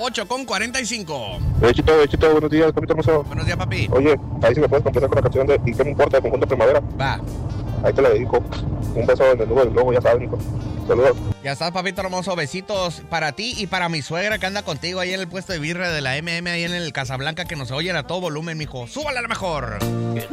8:45. Chito, buenos días, papito hermoso. Buenos días, papi. Oye, ahí si me puedes complacer con la canción de ¿Y qué me importa? De Conjunto Primavera. Va. Ahí te la dedico. Un beso en el nudo del globo, ya sabes, hijo. Saludos. Ya estás, papito hermoso. Besitos para ti y para mi suegra que anda contigo ahí en el puesto de birra de la MM, ahí en el Casablanca, que nos oyen a todo volumen, mijo. ¡Súbala a la mejor!